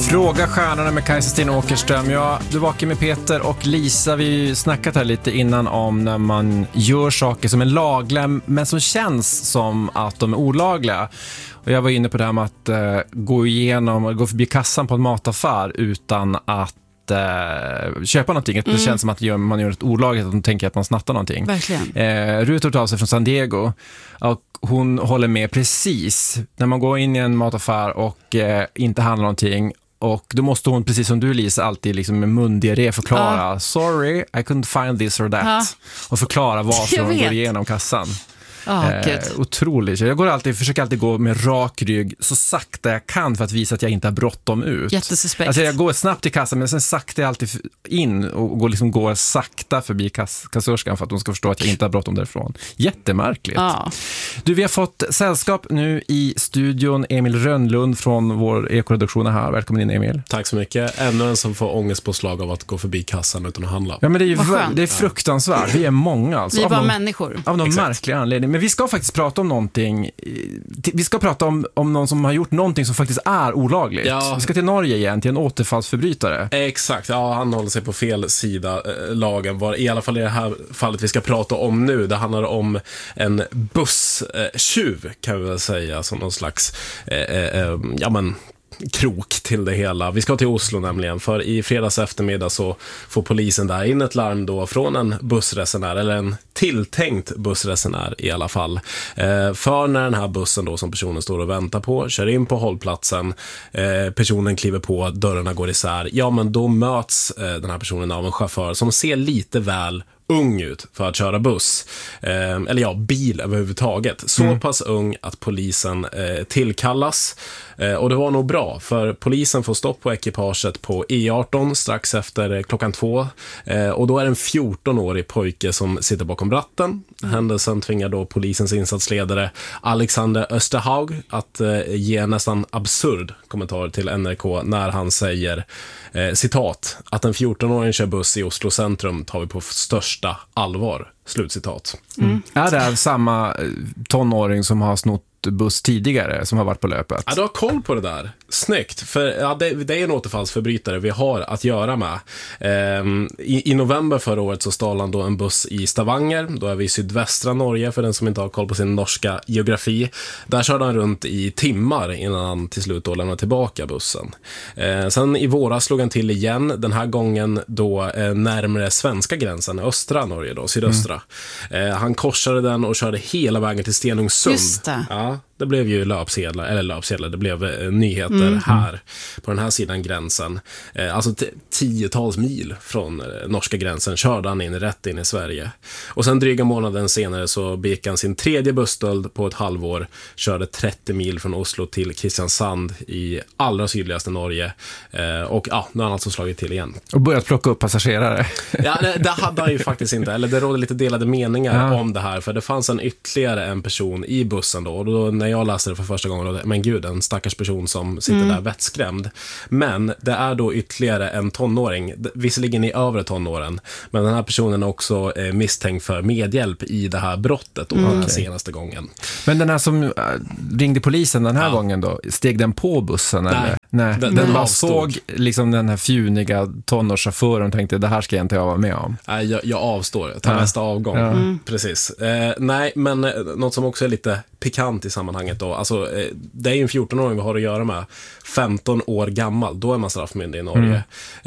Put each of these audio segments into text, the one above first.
Fråga stjärnorna med Kajsa Stina Åkerström. Ja, du var med Peter och Lisa. Vi snackat här lite innan om när man gör saker som är lagliga men som känns som att de är olagliga. Och jag var inne på det här med att gå förbi kassan på en mataffär utan att köpa någonting. Det känns som att man gör ett olagligt, att de tänker att man snattar någonting. Verkligen. Rut har tagit av sig från San Diego och hon håller med precis. När man går in i en mataffär och inte handlar någonting, och då måste hon, precis som du Lisa, alltid liksom med mundiarré förklara sorry, I couldn't find this or that. Och förklara varför hon går igenom kassan. Otroligt. Jag försöker alltid gå med rak rygg så sakta jag kan för att visa att jag inte har bråttom ut. Jättesuspekt. Alltså jag går snabbt till kassan men sen sakta jag alltid in och går sakta förbi kassörskan för att hon ska förstå att jag inte har bråttom därifrån. Jättemärkligt. Ja. Du, vi har fått sällskap nu i studion. Emil Rönnlund från vår ekoredaktion här. Välkommen in, Emil. Tack så mycket. Ännu en som får ångestpåslag av att gå förbi kassan utan att handla. Ja, men det är fruktansvärt. Vi är många alltså. Vi är bara människor. Av någon märklig anledning. Men vi ska faktiskt prata om någonting. Vi ska prata om någon som har gjort någonting som faktiskt är olagligt. Ja. Vi ska till Norge igen, till en återfallsförbrytare. Exakt, ja, han håller sig på fel sida lagen. I alla fall i det här fallet vi ska prata om nu. Det handlar om en busstjuv kan vi väl säga, som någon slags krok till det hela. Vi ska till Oslo nämligen, för i fredags eftermiddag så får polisen där in ett larm då från en bussresenär, eller en tilltänkt bussresenär i alla fall. För när den här bussen då som personen står och väntar på kör in på hållplatsen, personen kliver på, dörrarna går isär, ja men då möts den här personen av en chaufför som ser lite väl ung ut för att köra buss. Bil överhuvudtaget. Så pass ung att polisen tillkallas. Och det var nog bra, för polisen får stopp på ekipaget på E18 strax efter 2:00. Och då är det en 14-årig pojke som sitter bakom ratten. Händelsen tvingar då polisens insatsledare Alexander Österhaug att ge en nästan absurd kommentar till NRK när han säger citat, att en 14-åring kör buss i Oslo centrum tar vi på största allvar. Slutcitat. Är det samma tonåring som har snott buss tidigare som har varit på löpet? Ja, du har koll på det där. Snyggt, för det är en återfallsförbrytare vi har att göra med. I november förra året så stal han då en buss i Stavanger. Då är vi i sydvästra Norge, för den som inte har koll på sin norska geografi. Där körde han runt i timmar innan han till slut då lämnade tillbaka bussen. Sen i våras slog han till igen, den här gången då närmare svenska gränsen, östra Norge då, sydöstra. Han korsade den och körde hela vägen till Stenungsund. Just det. Ja, det blev ju löpsedlar, det blev nyheter här på den här sidan gränsen. Alltså 10-tals mil från norska gränsen körde han rätt in i Sverige. Och sen dryga månaden senare så begick han sin tredje busstöld på ett halvår, körde 30 mil från Oslo till Kristiansand i allra sydligaste Norge. Och ja, nu har han alltså slagit till igen. Och börjat plocka upp passagerare. Ja, det hade han ju faktiskt inte. Eller det rådde lite delade meningar om det här, för det fanns ytterligare en person i bussen då. Och då när jag läste det för första gången då, men gud, en stackars person som sitter där vettskrämd. Men det är då ytterligare en tonåring, visserligen i övre tonåren, men den här personen är också misstänkt för medhjälp i det här brottet då, den här senaste gången. Men den här som ringde polisen den här gången då, steg den på bussen? Nej. Eller? Nej, den bara såg liksom den här fjuniga tonårschauffören och tänkte, det här ska jag inte vara med om. Nej, jag avstår. Jag tar nästa avgång. Precis. Nej, men något som också är lite pikant i sammanhanget då. Alltså, det är ju en 14-åring vi har att göra med. 15 år gammal, då är man straffmyndig i Norge.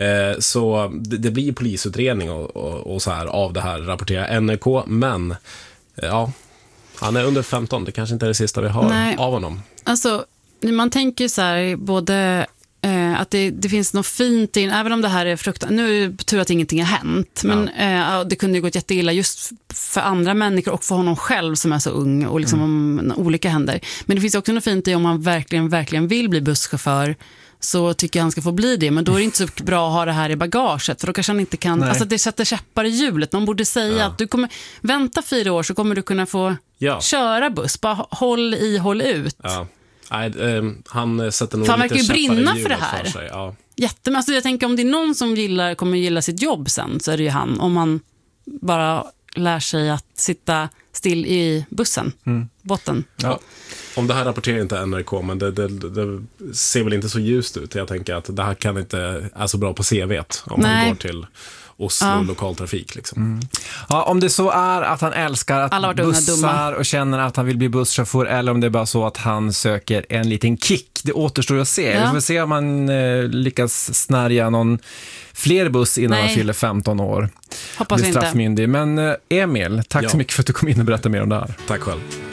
Så det blir polisutredning och så här av det här, rapporterar NRK. Men ja, han är under 15. Det kanske inte är det sista vi har av honom. Alltså, man tänker så här, både att det finns något fint in, även om det här är fruktansvärt. Nu är det tur att ingenting har hänt, men det kunde ju gått jätteilla just för andra människor och för honom själv som är så ung och liksom om olika händer. Men det finns också något fint i om man verkligen vill bli busschaufför, så tycker jag han ska få bli det. Men då är det inte så bra att ha det här i bagaget, för då kanske han inte kan. Alltså det sätter käppar i hjulet. Man borde säga att du kommer vänta 4 år så kommer du kunna få köra buss. Bara håll ut. Ja. Nej, han sätter nog han lite verkar ju brinna för det här. För sig. Ja. Alltså jag tänker, om det är någon som kommer gilla sitt jobb sen, så är det ju han. Om man bara lär sig att sitta still i bussen, båten. Ja. Om det här rapporterar inte NRK, men det ser väl inte så ljust ut. Jag tänker att det här kan inte är så bra på CV:t om man går till Oslo lokaltrafik. Liksom. Ja, om det så är att han älskar att bussar och känner att han vill bli busschaufför, eller om det är bara så att han söker en liten kick, det återstår att se. Vi får se om man lyckas snärja någon fler buss innan han fyller 15 år. Hoppas blir straffmyndig. Men Emil, tack så mycket för att du kom in och berättade mer om det här. Tack själv.